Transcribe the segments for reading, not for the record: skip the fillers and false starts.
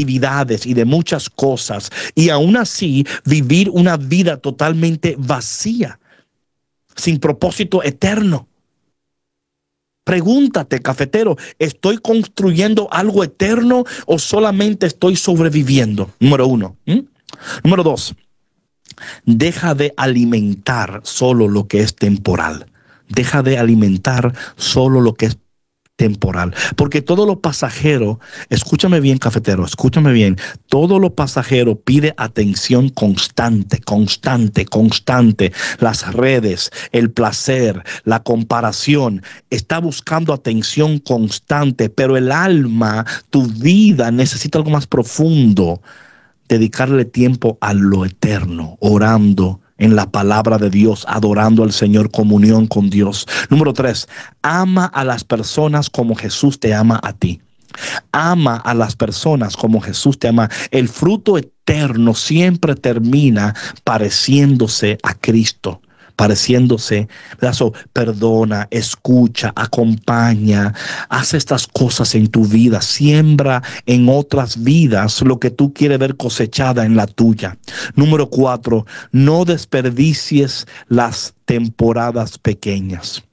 actividades y de muchas cosas, y aún así vivir una vida totalmente vacía, sin propósito eterno. Pregúntate, cafetero, ¿estoy construyendo algo eterno o solamente estoy sobreviviendo? Número 1. Número 2. Deja de alimentar solo lo que es temporal. Deja de alimentar solo lo que es temporal. Porque todo lo pasajero, escúchame bien, cafetero, escúchame bien, todo lo pasajero pide atención constante, constante, constante. Las redes, el placer, la comparación, está buscando atención constante, pero el alma, tu vida, necesita algo más profundo. Dedicarle tiempo a lo eterno, orando en la palabra de Dios, adorando al Señor, comunión con Dios. Número 3, ama a las personas como Jesús te ama a ti. Ama a las personas como Jesús te ama. El fruto eterno siempre termina pareciéndose a Cristo. Pareciéndose, perdona, escucha, acompaña, haz estas cosas en tu vida, siembra en otras vidas lo que tú quieres ver cosechada en la tuya. Número 4, no desperdicies las temporadas pequeñas.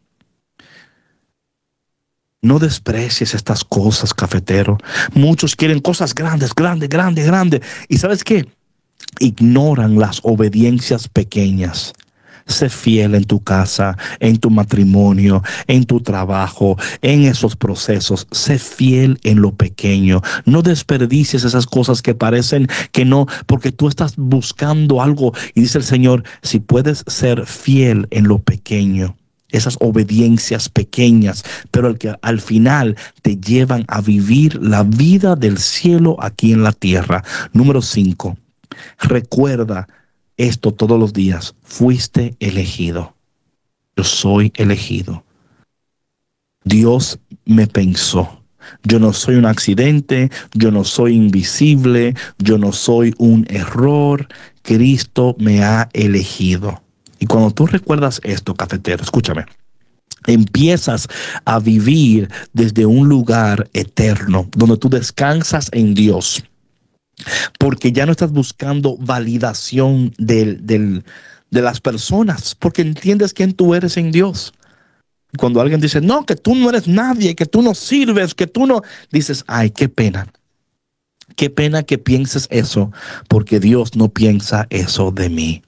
No desprecies estas cosas, cafetero. Muchos quieren cosas grandes, grandes. ¿Y sabes qué? Ignoran las obediencias pequeñas. Sé fiel en tu casa, en tu matrimonio, en tu trabajo, en esos procesos. Sé fiel en lo pequeño. No desperdicies esas cosas que parecen que no, porque tú estás buscando algo. Y dice el Señor, si puedes ser fiel en lo pequeño, esas obediencias pequeñas, pero el que al final te llevan a vivir la vida del cielo aquí en la tierra. Número 5, recuerda esto todos los días. Fuiste elegido. Yo soy elegido. Dios me pensó. Yo no soy un accidente, yo no soy invisible, yo no soy un error. Cristo me ha elegido. Y cuando tú recuerdas esto, cafetero, escúchame, empiezas a vivir desde un lugar eterno, donde tú descansas en Dios. Porque ya no estás buscando validación de las personas, porque entiendes quién tú eres en Dios. Cuando alguien dice, no, que tú no eres nadie, que tú no sirves, que tú no, dices, ay, qué pena. Qué pena que pienses eso, porque Dios no piensa eso de mí.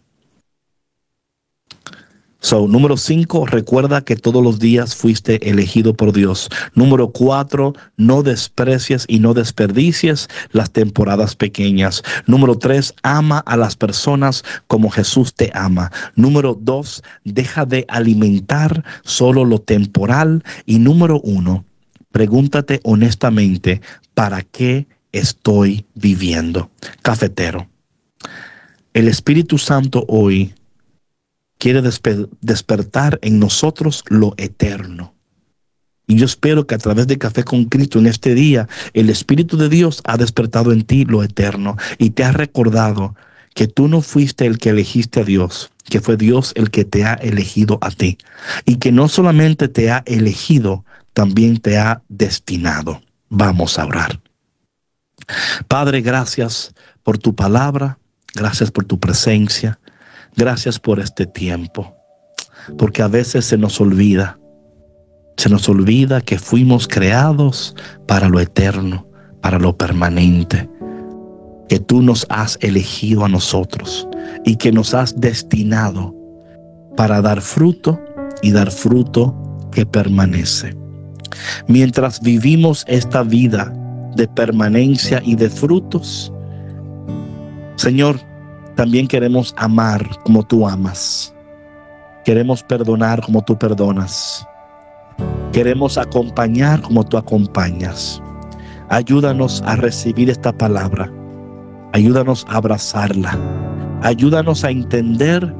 Número 5, recuerda que todos los días fuiste elegido por Dios. Número 4, no desprecies y no desperdicies las temporadas pequeñas. Número 3, ama a las personas como Jesús te ama. Número 2, deja de alimentar solo lo temporal. Y número 1, pregúntate honestamente, ¿para qué estoy viviendo? Cafetero, el Espíritu Santo hoy quiere despertar en nosotros lo eterno. Y yo espero que a través de Café con Cristo en este día, el Espíritu de Dios ha despertado en ti lo eterno y te ha recordado que tú no fuiste el que elegiste a Dios, que fue Dios el que te ha elegido a ti. Y que no solamente te ha elegido, también te ha destinado. Vamos a orar. Padre, gracias por tu palabra, gracias por tu presencia. Gracias por este tiempo, porque a veces se nos olvida que fuimos creados para lo eterno, para lo permanente, que tú nos has elegido a nosotros y que nos has destinado para dar fruto y dar fruto que permanece. Mientras vivimos esta vida de permanencia y de frutos, Señor, también queremos amar como tú amas. Queremos perdonar como tú perdonas. Queremos acompañar como tú acompañas. Ayúdanos a recibir esta palabra. Ayúdanos a abrazarla. Ayúdanos a entender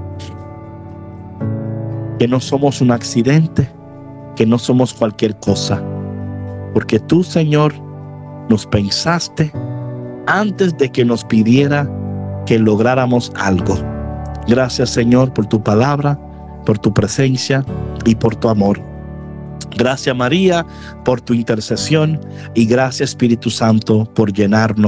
que no somos un accidente, que no somos cualquier cosa. Porque tú, Señor, nos pensaste antes de que nos pidiera que lográramos algo. Gracias, Señor, por tu palabra, por tu presencia y por tu amor. Gracias, María, por tu intercesión, y gracias, Espíritu Santo, por llenarnos